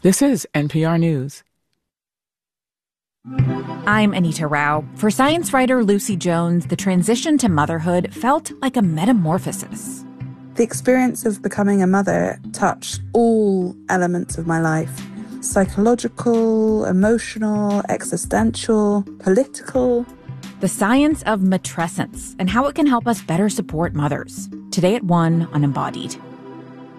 This is NPR News. I'm Anita Rao. For science writer Lucy Jones, the transition to motherhood felt like a metamorphosis. The experience of becoming a mother touched all elements of my life. Psychological, emotional, existential, political. The science of matrescence and how it can help us better support mothers. Today at 1 on Embodied.